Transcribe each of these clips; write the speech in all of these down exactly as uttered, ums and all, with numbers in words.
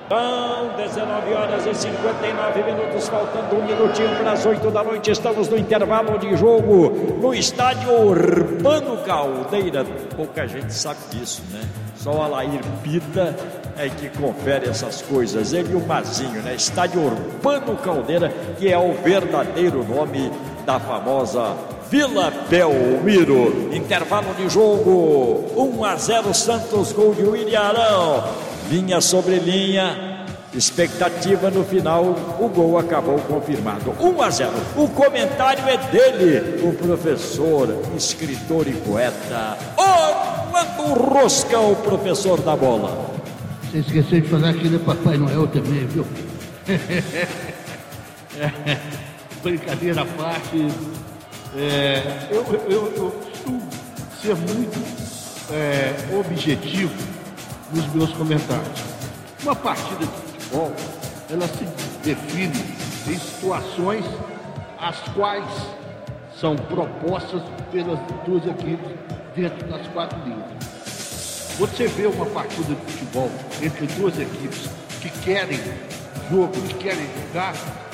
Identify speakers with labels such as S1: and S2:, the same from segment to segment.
S1: São dezenove horas e cinquenta e nove minutos, faltando um minutinho para as oito da noite. Estamos no intervalo de jogo no estádio Urbano Caldeira. Pouca gente sabe disso, né? Só o Alair Pita é que confere essas coisas. Ele e o Mazinho, né? Estádio Urbano Caldeira, que é o verdadeiro nome da famosa Vila Belmiro. Intervalo de jogo, um a zero Santos, gol de William Arão. Linha sobre linha, expectativa no final, o gol acabou confirmado. um a zero. O comentário é dele, o professor, escritor e poeta Orlando Rosca, o professor da bola.
S2: Você esqueceu de falar aquilo, Papai Noel também, viu? É, brincadeira à parte, é, eu, eu, eu costumo ser muito é, objetivo nos meus comentários. Uma partida de futebol, ela se define em situações as quais são propostas pelas duas equipes dentro das quatro linhas. Você vê uma partida de futebol entre duas equipes que querem jogo, que querem jogar,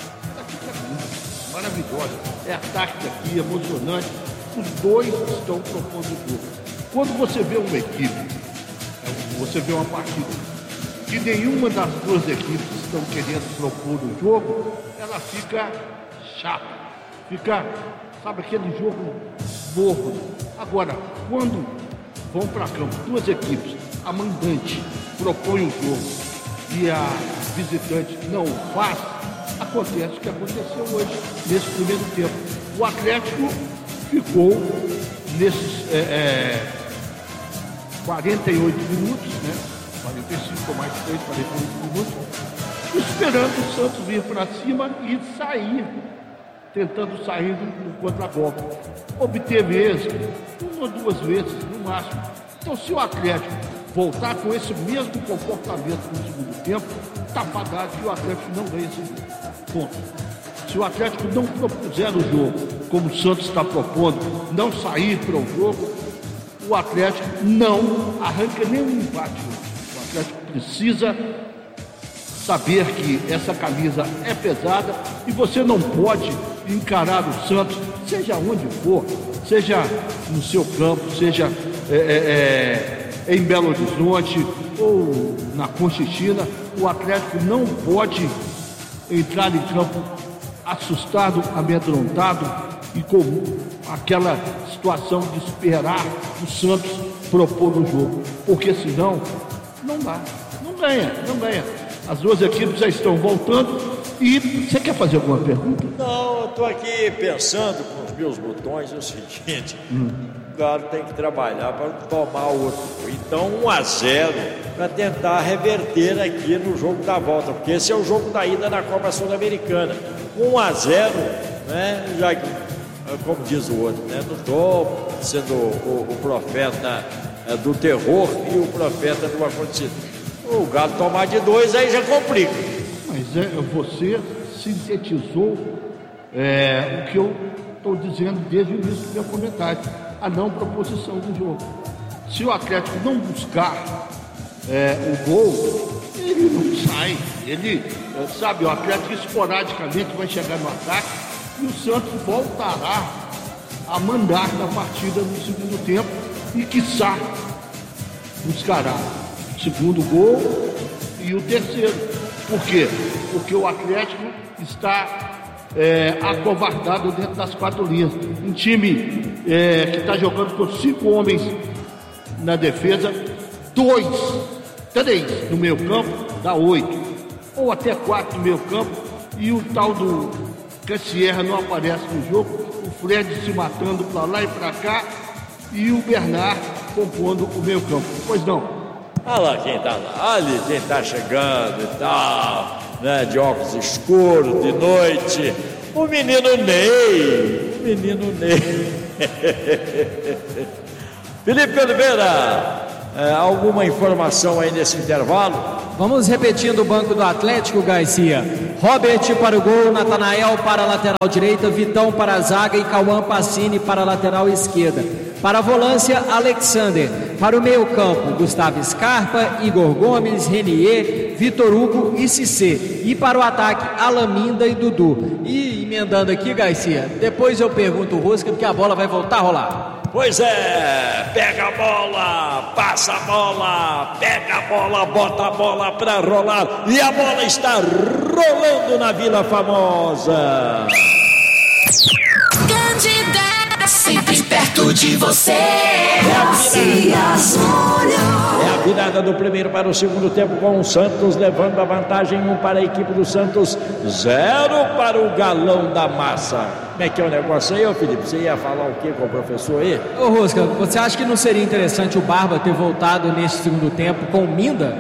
S2: é maravilhosa. É ataque aqui, emocionante. Os dois estão propondo o jogo. Quando você vê uma equipe, você vê uma partida que nenhuma das duas equipes estão querendo propor o jogo, ela fica chata, fica, sabe, aquele jogo morno. Agora, quando vão para campo duas equipes, a mandante propõe o jogo e a visitante não faz, acontece o que aconteceu hoje, nesse primeiro tempo. O Atlético ficou nesses é, é, quarenta e oito minutos, né? quarenta e cinco mais três, quarenta e oito minutos, esperando o Santos vir para cima e sair, tentando sair do contragolpe. Obteve êxito uma ou duas vezes, no máximo. Então, se o Atlético voltar com esse mesmo comportamento no segundo tempo, está fadado que o Atlético não ganha esse jogo. Ponto. Se o Atlético não propuser o jogo, como o Santos está propondo, não sair para o jogo, o Atlético não arranca nenhum empate. O Atlético precisa saber que essa camisa é pesada e você não pode encarar o Santos, seja onde for, seja no seu campo, seja é, é, é, em Belo Horizonte ou na Conchichina. O Atlético não pode entrar em campo assustado, amedrontado e com aquela situação de esperar o Santos propor o jogo, porque senão não dá, não ganha, não ganha. As duas equipes já estão voltando. E você quer fazer alguma pergunta?
S1: Não, eu estou aqui pensando com os meus botões é o seguinte, hum. o Galo tem que trabalhar para tomar outro. Então um a zero para tentar reverter aqui no jogo da volta, porque esse é o jogo da ida na Copa Sul-Americana. um a zero, né? Já, como diz o outro, né? Não estou sendo o, o profeta é, do terror e o profeta do acontecido. O Galo tomar de dois aí já complica.
S2: Mas é, você sintetizou é, o que eu estou dizendo desde o início do meu comentário, a não proposição do jogo. Se o Atlético não buscar é, o gol, ele não sai. Ele, sabe, o Atlético esporadicamente vai chegar no ataque e o Santos voltará a mandar na partida no segundo tempo e, quiçá, buscará o segundo gol e o terceiro. Por quê? Porque o Atlético está é, acovardado dentro das quatro linhas. Um time é, que está jogando com cinco homens na defesa, dois, três no meio campo, dá oito. Ou até quatro no meio campo, e o tal do Cassierra não aparece no jogo, o Fred se matando para lá e para cá, e o Bernard compondo o meio campo. Pois não.
S1: Olha lá quem tá lá, ali quem tá chegando e tal, né, de óculos escuros, de noite, o menino Ney, o menino Ney. Felipe Oliveira, é, alguma informação aí nesse intervalo?
S3: Vamos repetindo o banco do Atlético, Garcia. Robert para o gol, Natanael para a lateral direita, Vitão para a zaga e Cauã Pacini para a lateral esquerda. Para a volância, Alexander. Para o meio campo, Gustavo Scarpa, Igor Gomes, Renier, Vitor Hugo e Cissé. E para o ataque, Alaminda e Dudu. E emendando aqui, Garcia, depois eu pergunto o Rosca, porque a bola vai voltar a rolar.
S1: Pois é, pega a bola, passa a bola, pega a bola, bota a bola pra rolar. E a bola está rolando na Vila Famosa.
S4: Candidata, sempre perto de você. É
S1: a virada do primeiro para o segundo tempo, com o Santos levando a vantagem, um para a equipe do Santos, zero para o Galão da Massa. Como é que é o negócio aí, ô Felipe? Você ia falar o que com o professor aí?
S3: Ô Rosca, você acha que não seria interessante o Barba ter voltado nesse segundo tempo com o Minda?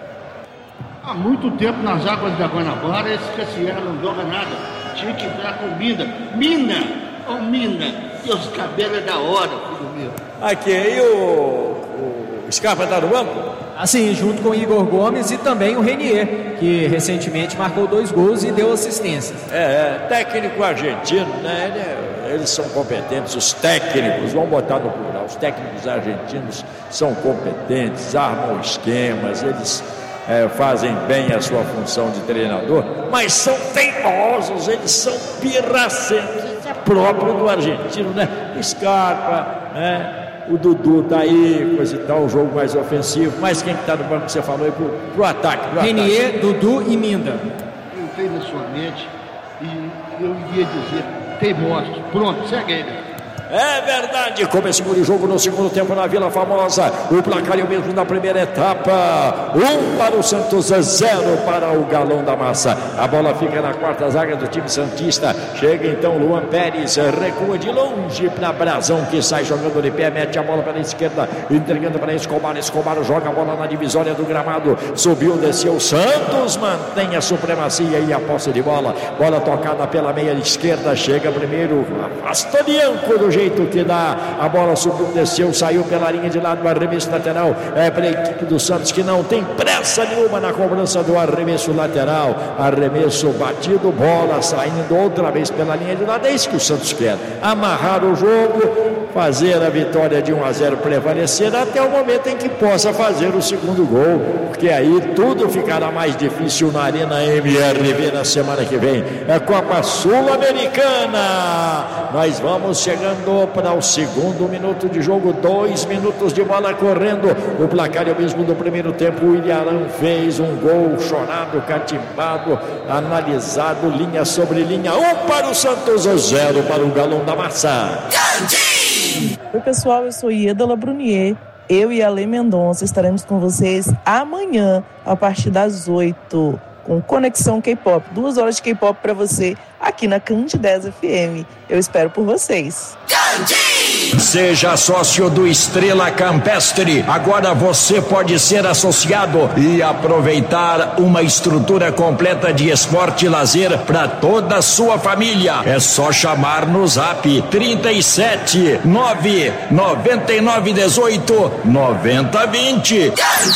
S2: Há muito tempo nas águas da Guanabara, esse Cassiera não joga nada. Tinha que entrar com Minda. Mina! Ô oh, Mina! E os cabelos é da hora, filho meu.
S1: Aqui, aí o, o Scarpa tá no banco?
S3: Assim, junto com o Igor Gomes e também o Renier, que recentemente marcou dois gols e deu assistência.
S1: É, é técnico argentino, né? Ele, eles são competentes, os técnicos, vamos botar no plural, os técnicos argentinos são competentes, armam esquemas, eles é, fazem bem a sua função de treinador, mas são teimosos, eles são pirracentos, isso é próprio do argentino, né? Scarpa, né? O Dudu tá aí, coisa e tal, um jogo mais ofensivo. Mas quem que tá no banco que você falou aí pro, pro ataque? Pro
S3: Renier,
S1: ataque.
S3: Dudu e Minda.
S2: Eu entrei na sua mente e eu iria dizer teimosos. Pronto, segue aí, né?
S1: É verdade, começou o jogo no segundo tempo na Vila Famosa. O placar é o mesmo da primeira etapa. Um para o Santos, zero para o Galão da Massa. A bola fica na quarta zaga do time santista. Chega então Luan Pérez, recua de longe para Brazão, que sai jogando de pé, mete a bola pela esquerda, entregando para Escobar. Escobar joga a bola na divisória do gramado. Subiu, desceu. Santos mantém a supremacia e a posse de bola. Bola tocada pela meia esquerda. Chega primeiro, afasta Bianco do jeito que dá, a bola subiu, desceu, saiu pela linha de lado, arremesso lateral, é para a equipe do Santos, que não tem pressa nenhuma na cobrança do arremesso lateral, arremesso batido, bola saindo outra vez pela linha de lado. É isso que o Santos quer, amarrar o jogo, fazer a vitória de um a zero prevalecer até o momento em que possa fazer o segundo gol, porque aí tudo ficará mais difícil na Arena M R V na semana que vem. É Copa Sul-Americana, nós vamos chegando para o segundo minuto de jogo, dois minutos de bola correndo. O placar é o mesmo do primeiro tempo. O Ilharão fez um gol chorado, catimbado, analisado, linha sobre linha. Um para o Santos, zero para o Galão da Massa.
S5: Oi pessoal, eu sou Ieda Brunier. Eu e a Lê Mendonça estaremos com vocês amanhã a partir das oito, com Conexão K-Pop, duas horas de K-Pop para você aqui na Candidez F M. Eu espero por vocês.
S1: Seja sócio do Estrela Campestre. Agora você pode ser associado e aproveitar uma estrutura completa de esporte e lazer para toda a sua família. É só chamar no zap trinta e sete, nove noventa e nove, dezoito, noventa, vinte.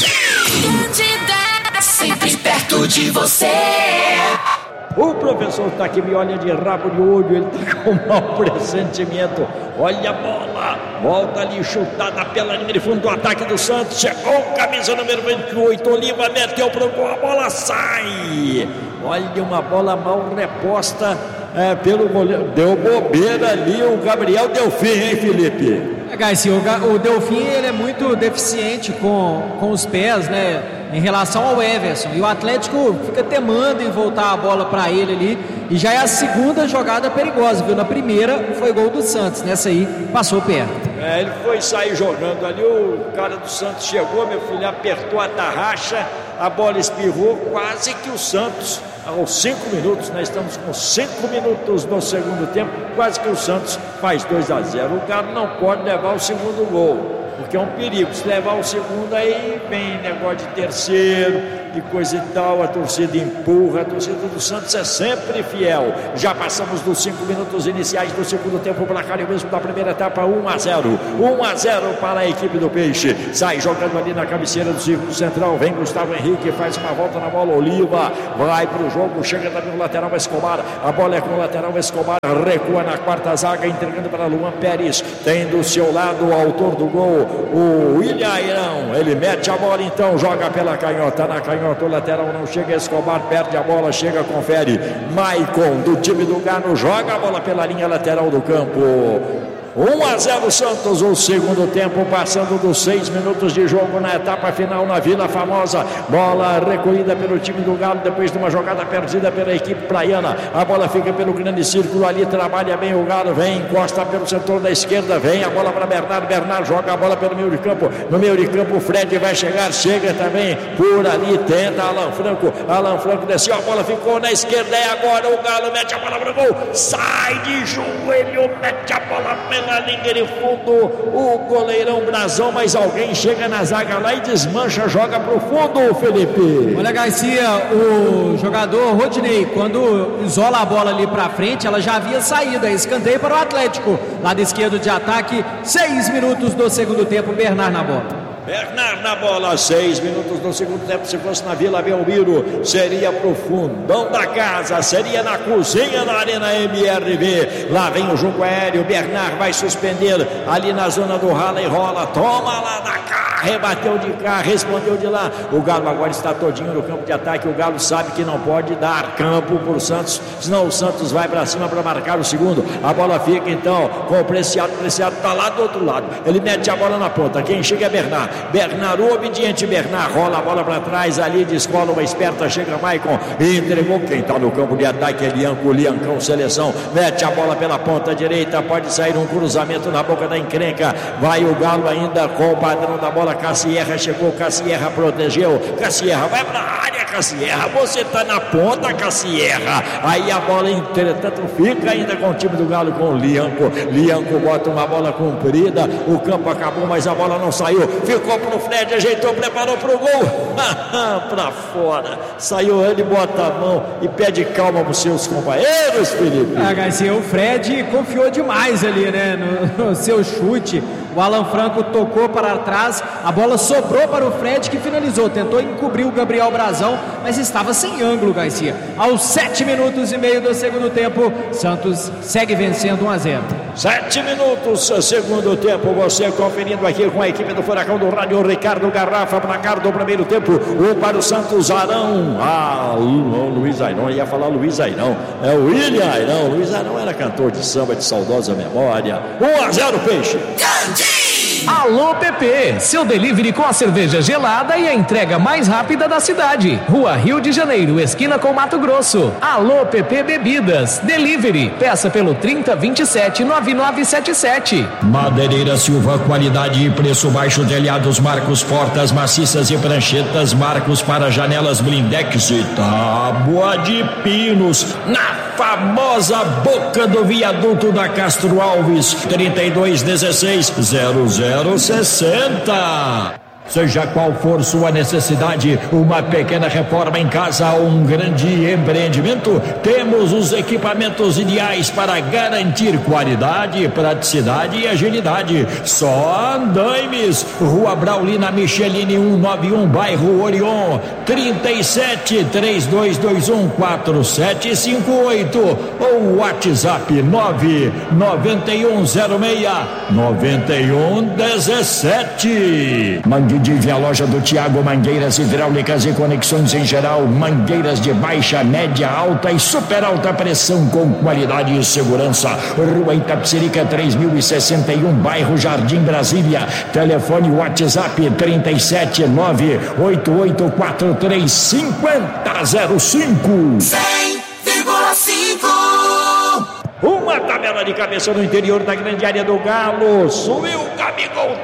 S4: Sempre perto de você.
S1: O professor está aqui, me olha de rabo de olho, ele está com um mau pressentimento. Olha a bola, volta ali, chutada pela linha de fundo do ataque do Santos. Chegou, camisa número vinte e oito, Oliva meteu pro gol, a bola sai. Olha, uma bola mal reposta é, pelo goleiro. Deu bobeira ali o Gabriel Delfim, hein, Felipe?
S3: É, Garcia, o, o Delfim ele é muito deficiente com, com os pés, né? Em relação ao Everson, e o Atlético fica temando em voltar a bola para ele ali, e já é a segunda jogada perigosa, viu? Na primeira foi gol do Santos, nessa aí passou perto.
S1: É, ele foi sair jogando ali, o cara do Santos chegou, meu filho, apertou a tarraxa, a bola espirrou, quase que o Santos, aos cinco minutos, nós estamos com cinco minutos no segundo tempo, quase que o Santos faz dois a zero. O cara não pode levar o segundo gol. porque é um perigo. Se levar o segundo, aí vem negócio de terceiro e coisa e tal, a torcida empurra, a torcida do Santos é sempre fiel. Já passamos dos cinco minutos iniciais do segundo tempo, o placar é o mesmo da primeira etapa, um a zero. um a zero para a equipe do Peixe. Sai jogando ali na cabeceira do círculo central, vem Gustavo Henrique, faz uma volta na bola, Oliva vai para o jogo, chega também no lateral Escobar, a bola é com o lateral Escobar, recua na quarta zaga, entregando para Luan Pérez, tem do seu lado o autor do gol, o William Airão, ele mete a bola então, joga pela canhota, na canhota o lateral não chega, Escobar perde a bola, chega, confere, Maicon do time do Galo, joga a bola pela linha lateral do campo. um a zero Santos, o segundo tempo, passando dos seis minutos de jogo na etapa final na Vila Famosa. Bola recolhida pelo time do Galo depois de uma jogada perdida pela equipe praiana. A bola fica pelo grande círculo ali, trabalha bem o Galo, vem, encosta pelo setor da esquerda, vem a bola para Bernardo. Bernardo joga a bola pelo meio de campo. No meio de campo, o Fred vai chegar, chega também por ali, tenta Alan Franco. Alan Franco desceu, a bola ficou na esquerda. É agora o Galo mete a bola para o gol, sai de joelho, mete a bola pela na linha de fundo, o goleirão Brazão, mas alguém chega na zaga lá e desmancha, joga pro fundo, Felipe.
S3: Olha, Garcia, o jogador Rodinei, quando isola a bola ali pra frente, ela já havia saído, é escanteio para o Atlético, lado esquerdo de ataque, seis minutos do segundo tempo, Bernard na bola.
S1: Bernard na bola, seis minutos no segundo tempo. Se fosse na Vila Belmiro, seria pro fundão da casa, seria na cozinha da Arena M R V. Lá vem o jogo aéreo, Bernard vai suspender ali na zona do rala e rola, toma lá da cá, rebateu de cá, respondeu de lá. O Galo agora está todinho no campo de ataque. O Galo sabe que não pode dar campo pro Santos, senão o Santos vai para cima para marcar o segundo. A bola fica então com o Preciado, o Preciado tá lá do outro lado, ele mete a bola na ponta, quem chega é Bernard. Bernard, o obediente Bernard, rola a bola para trás, ali descola uma esperta, chega Maicon, entregou, quem está no campo de ataque é Lianco, Liancão, seleção, mete a bola pela ponta direita, pode sair um cruzamento na boca da encrenca, vai o Galo ainda com o padrão da bola, Cassierra chegou, Cassierra protegeu, Cassierra vai para a área, Cassierra, você está na ponta, Cassierra, aí a bola entretanto fica ainda com o time do Galo, com o Lianco, Lianco bota uma bola comprida, o campo acabou, mas a bola não saiu, ficou pro Fred, ajeitou, preparou pro gol, pra fora, saiu ele, bota a mão e pede calma pros seus companheiros, Felipe.
S3: Ah, Garcia, o Fred confiou demais ali, né, no, no seu chute. O Alan Franco tocou para trás, a bola sobrou para o Fred, que finalizou, tentou encobrir o Gabriel Brazão, mas estava sem ângulo, Garcia. Aos sete minutos e meio do segundo tempo, Santos segue vencendo um a zero.
S1: Sete minutos, segundo tempo, você conferindo aqui com a equipe do Furacão do Rádio, Ricardo Garrafa, placar do primeiro tempo, um para o Santos, Arão, ah, o Luiz Airão, ia falar Luiz Airão, é o William Airão, Luiz Airão era cantor de samba de saudosa memória, um a zero Peixe.
S6: Alô P P, seu delivery com a cerveja gelada e a entrega mais rápida da cidade. Rua Rio de Janeiro, esquina com Mato Grosso. Alô P P Bebidas, delivery, peça pelo trinta, vinte e sete, noventa e nove setenta e sete.
S7: Madeireira Silva, qualidade e preço baixo, telhados, marcos, portas maciças e pranchetas, marcos para janelas blindex e tábua de pinos, na famosa boca do viaduto da Castro Alves, trinta e dois, dezesseis, zero zero sessenta. Seja qual for sua necessidade, uma pequena reforma em casa ou um grande empreendimento, temos os equipamentos ideais para garantir qualidade, praticidade e agilidade. Só Andaimes, Rua Braulina Michelini cento e noventa e um, bairro Orion, trinta e sete, três dois dois um, quatro sete cinco oito ou WhatsApp nove nove um zero seis nove um um sete. Mangueiras, a loja do Tiago, mangueiras hidráulicas e conexões em geral, mangueiras de baixa, média, alta e super alta pressão com qualidade e segurança. Rua Itapecerica três mil e sessenta e um, bairro Jardim Brasília. Telefone WhatsApp trinta e sete, nove oito oito quatro três cinco zero cinco.
S4: cem vírgula cinco.
S1: Uma tabela de cabeça no interior da grande área do Galo. Subiu o Gabigol,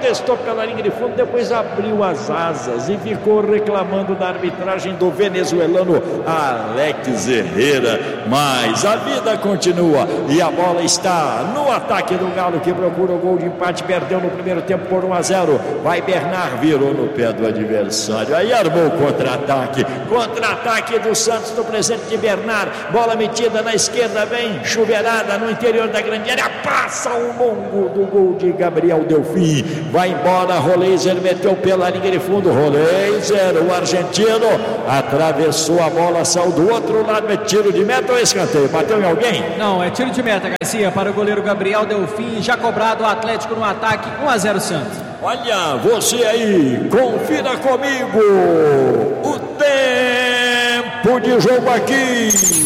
S1: protestou pela linha de fundo, depois abriu as asas e ficou reclamando da arbitragem do venezuelano Alex Herrera. Mas a vida continua e a bola está no ataque do Galo, que procura o gol de empate, perdeu no primeiro tempo por um a zero. Vai Bernard, virou no pé do adversário, aí armou o contra-ataque, contra-ataque do Santos no presente de Bernard, bola metida na esquerda, vem chuveirada no interior da grande área, passa o longo do gol de Gabriel Delfim, vai embora. Roleiser meteu pela linha de fundo, Roleiser, o argentino, atravessou a bola, saiu do outro lado, é tiro de meta ou escanteio? Bateu em alguém?
S3: Não, é tiro de meta, Garcia, para o goleiro Gabriel Delfim, já cobrado o Atlético no ataque, um a zero Santos.
S1: Olha, você aí, confira comigo o tempo de jogo aqui.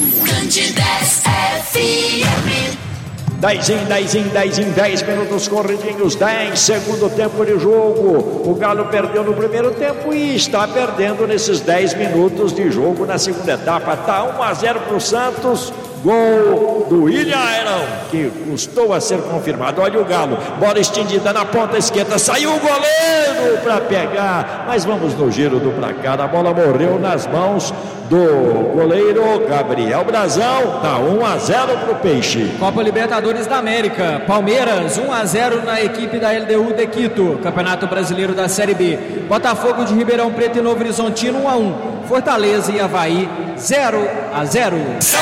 S1: dez em dez em dez em dez minutos corridinhos, dez segundo tempo de jogo. O Galo perdeu no primeiro tempo e está perdendo nesses dez minutos de jogo na segunda etapa. Está um a zero para o Santos. Gol do William Arão, que custou a ser confirmado. Olha o Galo, bola estendida na ponta esquerda, saiu o goleiro para pegar, mas vamos no giro do placar. A bola morreu nas mãos do goleiro Gabriel Brazão. Tá um a zero pro Peixe.
S3: Copa Libertadores da América, Palmeiras um a zero na equipe da L D U de Quito. Campeonato Brasileiro da Série B, Botafogo de Ribeirão Preto e Novo Horizontino um a um. Fortaleza e Avaí zero a zero.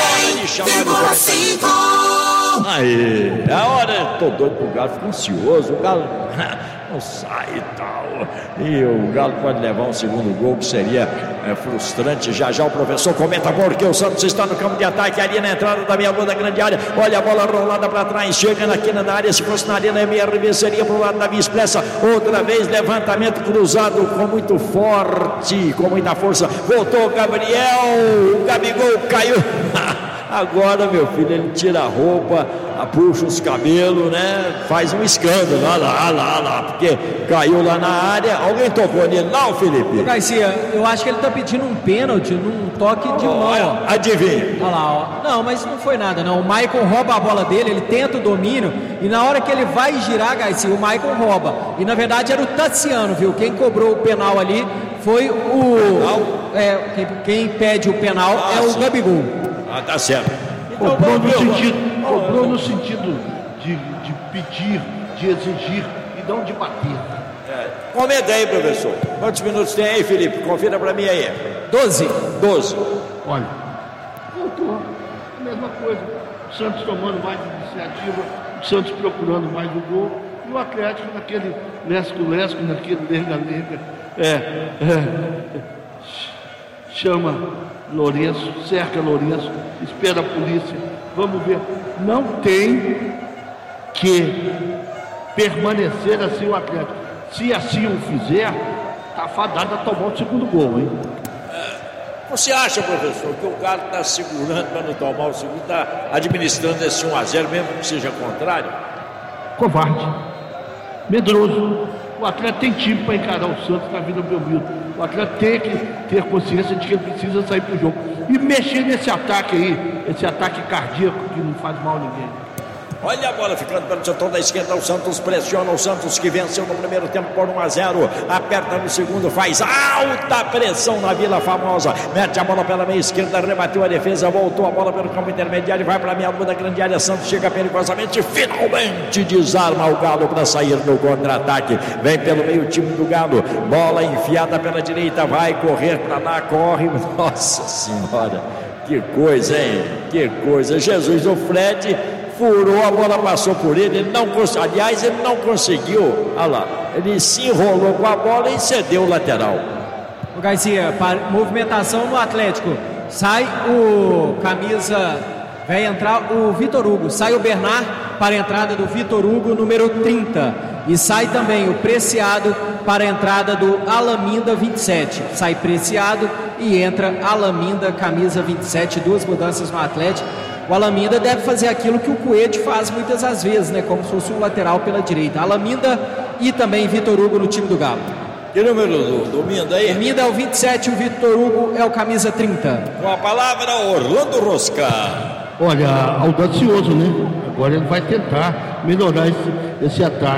S1: Aí, a hora, tô doido pro Galo, fico ansioso, o Galo não sai e tal, e o Galo pode levar um segundo gol que seria é, frustrante. Já já o professor comenta porque o Santos está no campo de ataque, ali na entrada da meia lua da grande área, olha a bola rolada para trás, chega na quina da área, se fosse na arena M R V seria pro lado da Via Expressa, outra vez levantamento cruzado com muito forte, com muita força, voltou o Gabriel, o Gabigol caiu. Agora, meu filho, ele tira a roupa, puxa os cabelos, né? Faz um escândalo, olha lá, olha lá, olha lá, porque caiu lá na área. Alguém tocou nele, não, Felipe?
S3: Garcia, eu acho que ele tá pedindo um pênalti num toque de mão.
S1: Olha, adivinha.
S3: Olha lá, ó. Não, mas não foi nada, não. O Maicon rouba a bola dele, ele tenta o domínio e na hora que ele vai girar, Garcia, o Maicon rouba. E na verdade era o Tassiano, viu? Quem cobrou o penal ali foi o... É, quem, quem pede o penal ah, é o sim. Gabigol.
S1: Ah, tá certo. Então,
S2: cobrou no sentido, cobrou no sentido de, de pedir, de exigir e não de bater.
S1: É. Comenta aí, professor. Quantos minutos tem aí, Felipe? Confira pra mim aí.
S3: Doze.
S1: Doze.
S2: Olha, voltou. A mesma coisa. O Santos tomando mais iniciativa, o Santos procurando mais o gol e o Atlético naquele lesco-lesco, naquele lerga-lerga. É, é. Chama Lourenço, cerca Lourenço, espera a polícia, vamos ver. Não tem que permanecer assim o Atlético. Se assim o fizer, está fadado a tomar o segundo gol, hein?
S1: Você acha, professor, que o Galo está segurando para não tomar o segundo, está administrando esse um a zero, mesmo que seja contrário?
S2: Covarde, medroso. O Atlético tem time para encarar o Santos na Vila Belmiro. O Atlético tem que ter consciência de que ele precisa sair para o jogo e mexer nesse ataque aí, esse ataque cardíaco que não faz mal a ninguém.
S1: Olha a bola ficando pelo setor da esquerda, o Santos pressiona, o Santos que venceu no primeiro tempo por um a zero, aperta no segundo, faz alta pressão na Vila Famosa, mete a bola pela meia esquerda, rebateu a defesa, voltou a bola pelo campo intermediário, vai para a meia lua da grande área, Santos chega perigosamente, finalmente desarma o Galo para sair no contra-ataque, vem pelo meio time do Galo, bola enfiada pela direita, vai correr para lá, corre, nossa senhora, que coisa, hein, que coisa, Jesus, o Fred furou, a bola passou por ele, ele não conseguiu, aliás, ele não conseguiu, olha lá, ele se enrolou com a bola e cedeu o lateral.
S3: O Garcia, movimentação no Atlético, sai o camisa, vai entrar o Vitor Hugo, sai o Bernard para a entrada do Vitor Hugo, número trinta, e sai também o Preciado para a entrada do Alaminda vinte e sete, sai Preciado e entra Alaminda, camisa vinte e sete, duas mudanças no Atlético. O Alaminda deve fazer aquilo que o Coelho faz muitas às vezes, né? Como se fosse um lateral pela direita. Alaminda e também Vitor Hugo no time do Galo.
S1: Que número do, do Minda aí?
S3: O Minda é o vinte e sete, o Vitor Hugo é o camisa trinta.
S1: Com a palavra, Orlando Rosca.
S2: Olha, audacioso, né? Agora ele vai tentar melhorar esse, esse ataque.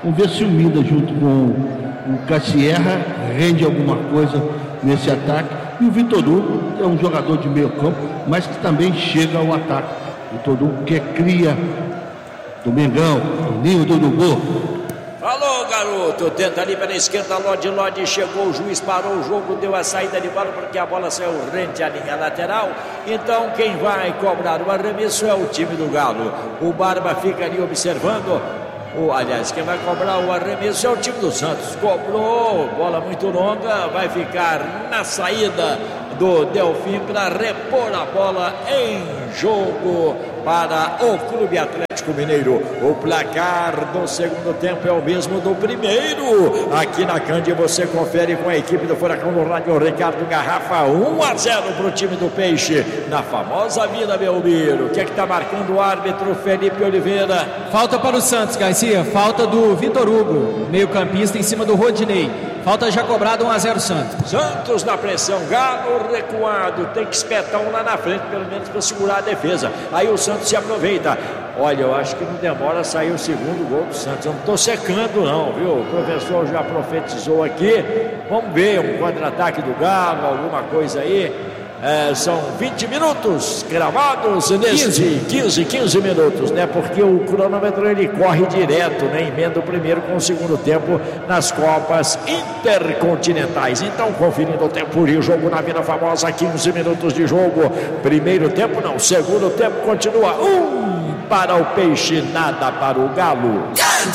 S2: Vamos ver se o Mida, junto com o Cassierra, rende alguma coisa nesse ataque. E o Vitor Hugo é um jogador de meio campo, mas que também chega ao ataque. O Vitor Hugo que é cria do Mengão, do Ninho do Urubu.
S1: Falou, garoto, tenta ali pela esquerda, Lodi, Lodi, chegou, o juiz parou o jogo, deu a saída de bola porque a bola saiu rente à linha lateral. Então quem vai cobrar o arremesso é o time do Galo. O Barba fica ali observando. O, aliás, quem vai cobrar o arremesso é o time do Santos. Cobrou, bola muito longa, vai ficar na saída do Delfim para repor a bola em jogo para o Clube Atlético Mineiro. O placar do segundo tempo é o mesmo do primeiro. Aqui na Cândia você confere com a equipe do Furacão no rádio Ricardo Garrafa. um a zero para o time do Peixe na famosa Vila Belmiro. O que é que está marcando o árbitro Felipe Oliveira?
S3: Falta para o Santos, Garcia. Falta do Vitor Hugo, meio campista, em cima do Rodinei. Falta já cobrada, um a zero Santos.
S1: Santos na pressão, Galo recuado, tem que espetar um lá na frente, pelo menos para segurar a defesa. Aí o Santos se aproveita. Olha, eu acho que não demora a sair o segundo gol do Santos. Eu não estou secando não, viu? O professor já profetizou aqui. Vamos ver um contra-ataque do Galo, alguma coisa aí. É, são vinte minutos gravados nesse quinze, quinze minutos, né? Porque o cronômetro ele corre direto, né? Emenda o primeiro com o segundo tempo nas Copas Intercontinentais. Então, conferindo o tempo e o jogo na Vila Famosa, quinze minutos de jogo. Primeiro tempo não, segundo tempo continua. Um para o Peixe, nada para o Galo.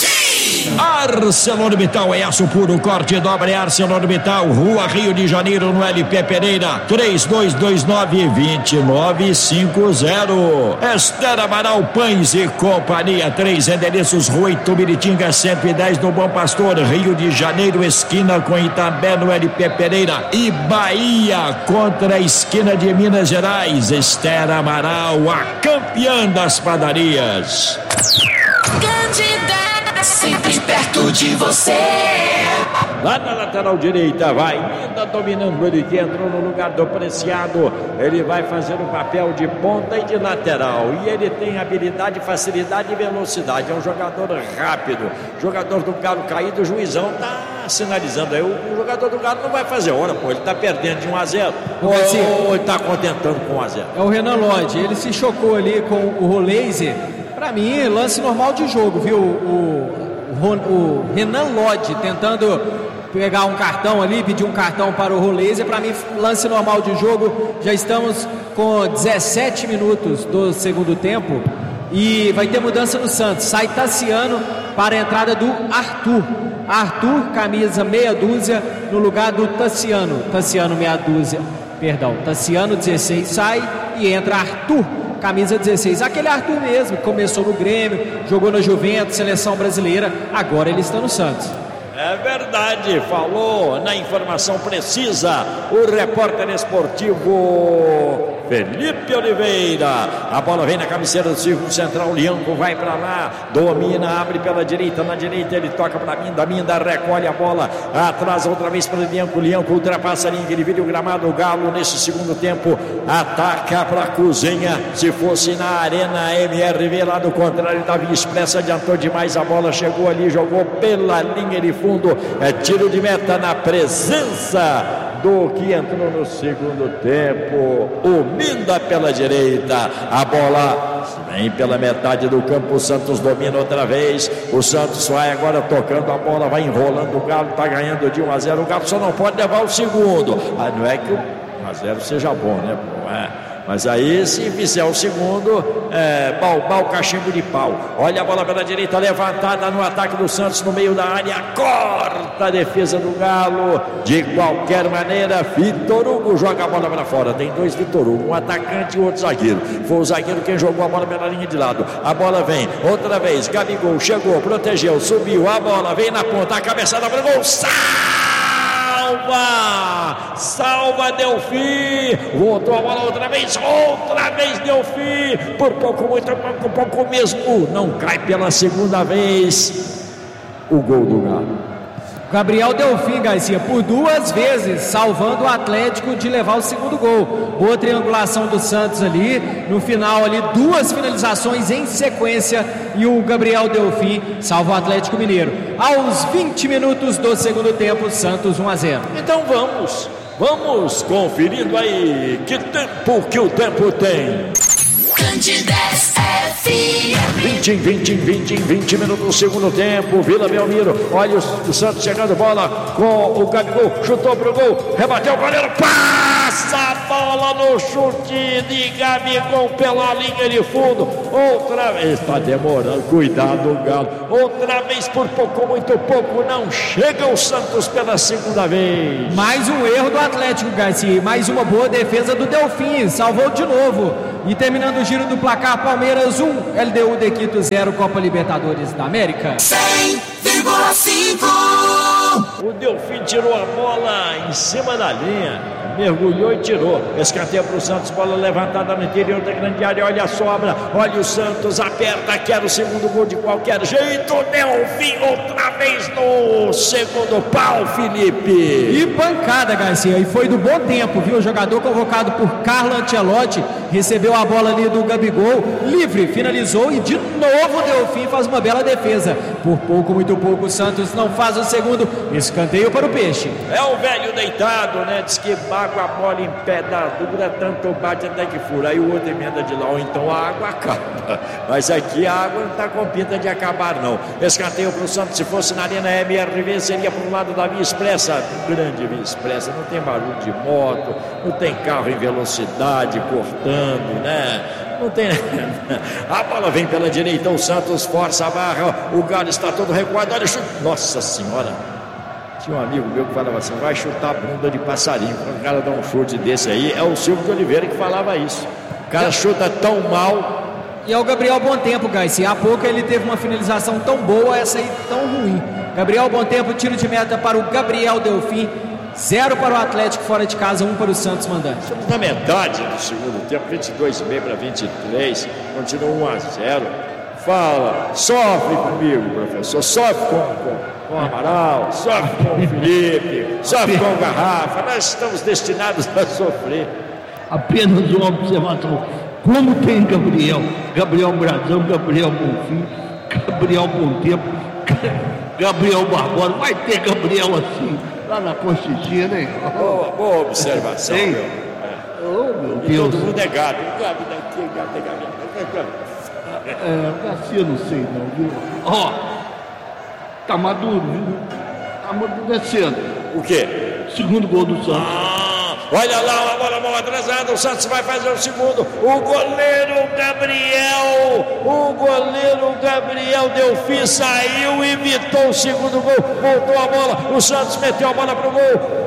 S7: ArcelorMittal é aço puro, corte dobra é ArcelorMittal, Rua Rio de Janeiro, no L P Pereira, três dois dois nove, dois nove cinco zero. Esther Amaral Pães e Companhia, três endereços, Rua Itumiritinga cento e dez, no Bom Pastor, Rio de Janeiro, esquina com Itambé, no L P Pereira, e Bahia contra a esquina de Minas Gerais. Esther Amaral, a campeã das padarias.
S4: Candidata sempre perto de você.
S1: Lá na lateral direita vai Mida dominando, ele que entrou no lugar do Preciado. Ele vai fazer o papel de ponta e de lateral, e ele tem habilidade, facilidade e velocidade. É um jogador rápido, jogador do Galo caído. O juizão tá sinalizando aí, o jogador do Galo não vai fazer hora, pô, ele tá perdendo de um a zero, ou ele tá contentando com um a zero.
S3: É o Renan Lodge, ele se chocou ali com o Roleiser. Pra mim, lance normal de jogo, viu? O, o, o Renan Lodge tentando pegar um cartão ali, pedir um cartão para o Roleiser. Pra mim, lance normal de jogo. Já estamos com dezessete minutos do segundo tempo e vai ter mudança no Santos. Sai Tassiano para a entrada do Arthur. Arthur, camisa meia dúzia, no lugar do Tassiano. Tassiano meia dúzia, perdão. Tassiano dezesseis sai e entra Arthur, camisa dezesseis, aquele Arthur mesmo, que começou no Grêmio, jogou na Juventus, seleção brasileira, agora ele está no Santos.
S1: É verdade, falou na informação precisa o repórter esportivo Felipe Oliveira. A bola vem na cabeceira do círculo central, Lianco vai para lá, domina, abre pela direita, na direita ele toca para Minda, Minda recolhe a bola, atrasa outra vez para Lianco, Lianco ultrapassa a linha, ele vira o gramado. O Galo nesse segundo tempo ataca para a cozinha. Se fosse na Arena M R V lá do contrário, Davi Expressa adiantou demais a bola, chegou ali, jogou pela linha de fundo. É tiro de meta na presença do que entrou no segundo tempo, o Minda pela direita. A bola vem pela metade do campo, o Santos domina outra vez. O Santos vai agora tocando a bola, vai enrolando. O Galo está ganhando de um a zero. O Galo só não pode levar o segundo. Ah, não é que o um a zero seja bom, né? Não é. Mas aí, se fizer o segundo, é, balbar o cachimbo de pau. Olha a bola pela direita, levantada no ataque do Santos, no meio da área, corta a defesa do Galo. De qualquer maneira, Vitor Hugo joga a bola para fora. Tem dois Vitor Hugo, um atacante e outro zagueiro. Foi o zagueiro quem jogou a bola pela linha de lado. A bola vem, outra vez, Gabigol chegou, protegeu, subiu, a bola vem na ponta, a cabeçada para o gol, sai! Salva! Salva Delfim! Voltou a bola outra vez, outra vez Delfim! Por pouco, muito pouco, pouco mesmo. Não cai pela segunda vez o gol do Galo.
S3: Gabriel Delfim, Garcia, por duas vezes, salvando o Atlético de levar o segundo gol. Boa triangulação do Santos ali, no final ali, duas finalizações em sequência e o Gabriel Delfim salva o Atlético Mineiro. Aos vinte minutos do segundo tempo, Santos um a zero.
S1: Então vamos, vamos conferindo aí que tempo que o tempo tem.
S4: Candidas F M.
S1: vinte, vinte, vinte, vinte minutos do segundo tempo. Vila Belmiro. Olha o, o Santos chegando, bola com o Gabigol. Chutou pro gol. Rebateu o goleiro. Passa a bola no chute de Gabigol pela linha de fundo. Outra vez. Está demorando. Cuidado, Galo. Outra vez por pouco, muito pouco. Não chega o Santos pela segunda vez.
S3: Mais um erro do Atlético, Garcia. Mais uma boa defesa do Delfim. Salvou de novo. E terminando o giro do placar, Palmeiras um, L D U de Quito zero, Copa Libertadores da América.
S4: cem vírgula cinco.
S1: O Delfim tirou a bola em cima da linha, mergulhou e tirou. Escanteio para o Santos, bola levantada no interior da grande área. Olha a sobra, olha o Santos, aperta, quer o segundo gol de qualquer jeito. Delfim outra vez no segundo pau, Felipe.
S3: E pancada, Garcia, e foi do bom tempo, viu? O jogador convocado por Carlo Ancelotti recebeu a bola ali do Gabigol, livre, finalizou e de novo o Delfim faz uma bela defesa. Por pouco, muito pouco, o Santos não faz o segundo. Escanteio para o Peixe.
S1: É o velho deitado, né? Diz que água a bola em pé da dura, tanto bate até que fura. Aí o outro emenda de lá, ou então a água acaba. Mas aqui a água não está com pinta de acabar, não. Escanteio para o Santos. Se fosse na Arena M R V, seria para o lado da Via Expressa. Grande Via Expressa. Não tem barulho de moto, não tem carro em velocidade cortando, né? Não tem. A bola vem pela direita. O Santos força a barra. O Galo está todo recuado. Olha o chute. Nossa Senhora. Tinha um amigo meu que falava assim: vai chutar a bunda de passarinho. Quando o cara dá um chute desse aí, é o Silvio de Oliveira que falava isso. O cara chuta tão mal.
S3: E é o Gabriel Bontempo, Garcia. Há pouco ele teve uma finalização tão boa, essa aí tão ruim. Gabriel Bontempo, tiro de meta para o Gabriel Delfim. Zero para o Atlético fora de casa, um para o Santos mandante.
S1: Estamos na metade do segundo tempo, vinte e dois e meio para vinte e três. Continua um a zero. Fala, sofre comigo, professor. Sofre com, com, com o Amaral, sofre com o Felipe, sofre com o Garrafa. Nós estamos destinados a sofrer.
S2: Apenas uma observação. Como tem Gabriel, Gabriel Brazão, Gabriel Bonfim, Gabriel Bontempo, Gabriel Barbosa, vai ter Gabriel assim, lá na Conchitinha, né?
S1: Boa, boa observação,
S2: Ei.
S1: meu.
S2: Oh, meu
S1: E
S2: Deus.
S1: todo mundo é gado. Gado daqui, gado daqui.
S2: É, Garcia, não sei não, viu? Ó, tá maduro, viu? Tá amadurecendo.
S1: O quê?
S2: Segundo gol do Santos.
S1: Ah, olha lá, a bola mal atrasada, o Santos vai fazer o segundo. O goleiro Gabriel, o goleiro Gabriel Delfim saiu, evitou o segundo gol, voltou a bola, o Santos meteu a bola pro gol.